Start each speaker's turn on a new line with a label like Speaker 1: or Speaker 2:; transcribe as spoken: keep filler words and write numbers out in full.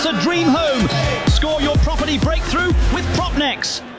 Speaker 1: a dream home. Score your property breakthrough with Propnex.